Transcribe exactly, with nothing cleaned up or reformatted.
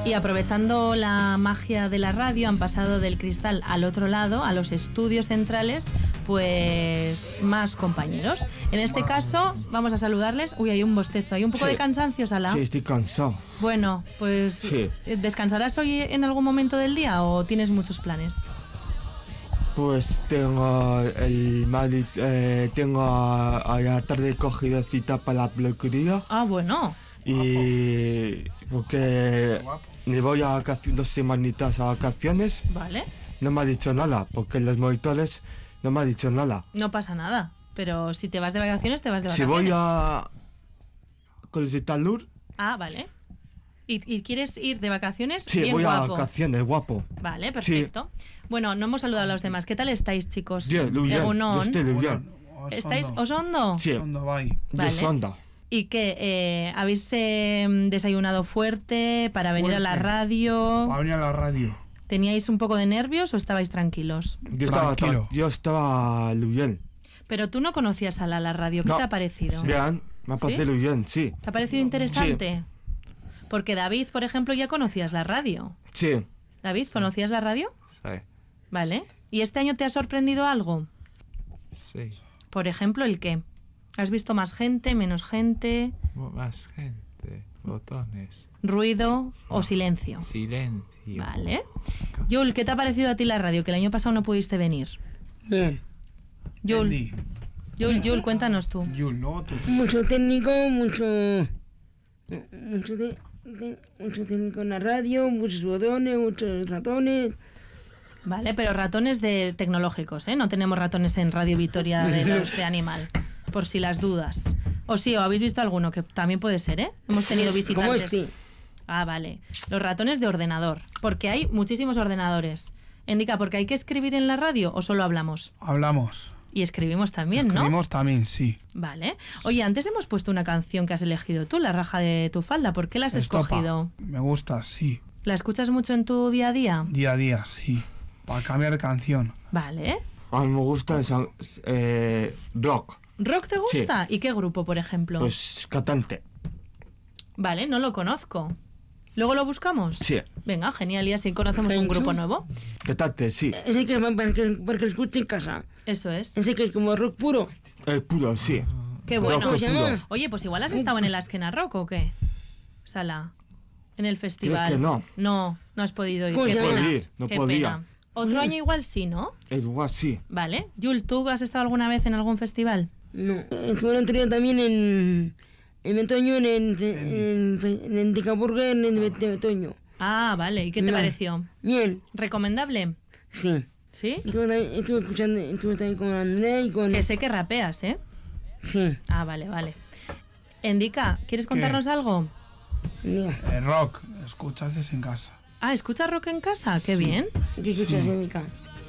Y aprovechando la magia de la radio, han pasado del cristal al otro lado, a los estudios centrales, pues más compañeros. En este caso, vamos a saludarles. Uy, hay un bostezo, hay un poco Sí. de cansancio, Sala. Sí, estoy cansado. Bueno, pues Sí. ¿descansarás hoy en algún momento del día o tienes muchos planes? Pues tengo el mali- eh, tengo a, a la tarde cogido cita para la peluquería Ah, bueno. y porque me voy a vacaciones, dos semanitas a vacaciones. Vale. No me ha dicho nada, porque los monitores no me ha dicho nada. No pasa nada. Pero si te vas de vacaciones, te vas de Si vacaciones. voy a Colisitar Lur, Ah, vale. ¿Y, y quieres ir de vacaciones? sí, Bien voy guapo. a vacaciones, guapo. Vale, perfecto. Bueno, no hemos saludado a los demás. ¿Qué tal estáis, chicos? Bien, muy bien. Egunon. Yo estoy muy bien. ¿Estáis osondo? Sí, Ondo bai. yo Vale. sonda. ¿Y qué? Eh, ¿Habéis eh, desayunado fuerte para venir a la Fuerte. radio? Va a venir a la radio. ¿Teníais un poco de nervios o estabais tranquilos? Yo estaba, Tranquilo. tra- yo estaba muy bien. Pero tú no conocías a la, la radio. ¿Qué No. te ha parecido? Bien, me ha parecido muy bien, sí. ¿Te ha parecido interesante? Porque David, por ejemplo, ya conocías la radio. Sí, David, ¿conocías la radio? Sí, Vale. ¿Y este año te ha sorprendido algo? sí. Por ejemplo, ¿el qué? ¿Has visto más gente, menos gente, Mo- Más gente, botones, ruido o silencio? silencio. Vale. Yul, ¿qué te ha parecido a ti la radio? Que el año pasado no pudiste venir. Bien. Yul, Andy, Yul, Yul, cuéntanos tú. Yul, luego tú. Mucho técnico, mucho. Mucho, te- te- mucho técnico en la radio, muchos botones, muchos ratones. Vale, pero ratones de tecnológicos, ¿eh? No tenemos ratones en Radio Vitoria de los de Animal, por si las dudas. O sí, o habéis visto alguno, que también puede ser, ¿eh? Hemos tenido visitantes. Como este. Ah, vale. Los ratones de ordenador, porque hay muchísimos ordenadores. Indica, ¿porque hay que escribir en la radio o solo hablamos? Hablamos. Y escribimos también, ¿no? Escribimos también, sí. Vale. Oye, antes hemos puesto una canción que has elegido tú, La raja de tu falda. ¿Por qué la has Estopa. escogido? Me gusta, sí. ¿La escuchas mucho en tu día a día? Día a día, sí. Para cambiar de canción. Vale. a mí me gusta esa, eh, rock, ¿Rock te Sí. gusta? ¿Y qué grupo, por ejemplo? pues cantante. Vale, no lo conozco. ¿Luego lo buscamos? Sí, Venga, genial, y así conocemos un Pencho. grupo nuevo. cantante, sí. Ese que es para que, para que lo escuche en casa. Eso es. Ese que es como rock puro. El puro, sí. Qué bueno. Rock se puro. llama? Oye, pues igual has estado en el Askena Rock o qué, Sala, en el festival. que no? No, no has podido ir. Pues Qué no pena. podía ir, no Qué podía. pena. Otro año igual sí, ¿no? El igual sí. Vale. Yul, ¿tú has estado alguna vez en algún festival? No. Estuve el otro día también en. En Betoño, en. En, en, en, en Dicaburger, en Bet- de Betoño. Ah, vale. ¿Y qué te Vale. pareció? Bien, ¿Recomendable? sí. ¿Sí? Estuve, también- estuve escuchando, estuve también con André y con. Que sé que rapeas, ¿eh? Sí. Ah, vale, vale. Endica, ¿quieres contarnos algo? Mira, El rock, escuchas en casa. Ah, ¿escuchas rock en casa? Qué bien. ¿qué escuchas en mi casa?